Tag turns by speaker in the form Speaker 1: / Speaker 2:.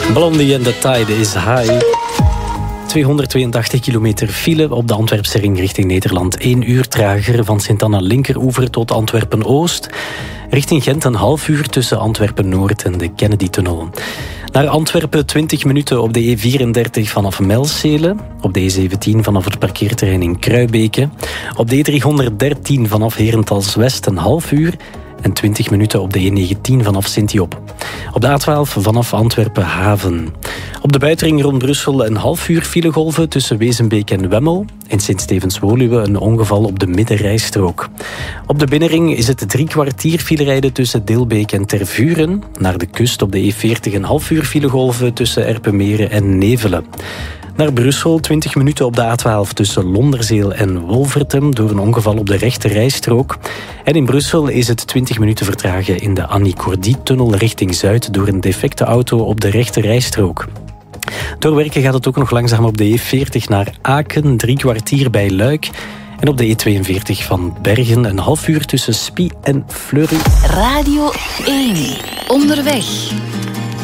Speaker 1: Blondie and the Tide is High. 282 kilometer file op de Antwerpse ring richting Nederland. 1 uur trager van Sint-Anna linkeroever tot Antwerpen-Oost. Richting Gent een half uur tussen Antwerpen-Noord en de Kennedy-tunnel. Naar Antwerpen 20 minuten op de E34 vanaf Melcele. Op de E17 vanaf het parkeerterrein in Kruibeke. Op de E313 vanaf Herentals-West een half uur. En 20 minuten op de E19 vanaf Sint-Job. Op de A12 vanaf Antwerpen-Haven. Op de buitenring rond Brussel een half uur filegolven tussen Wezenbeek en Wemmel. In Sint-Stevens-Woluwe een ongeval op de middenrijstrook. Op de binnenring is het 3 kwartier filerijden tussen Dilbeek en Tervuren. Naar de kust op de E40 een half uur filegolven tussen Erpenmeren en Nevelen. Naar Brussel 20 minuten op de A12 tussen Londerzeel en Wolvertem door een ongeval op de rechte rijstrook. En in Brussel is het 20 minuten vertragen in de Annie Cordy-tunnel richting Zuid door een defecte auto op de rechte rijstrook. Door werken gaat het ook nog langzaam op de E40 naar Aken, 3 kwartier bij Luik. En op de E42 van Bergen een half uur tussen Spie en Fleury.
Speaker 2: Radio 1. Onderweg.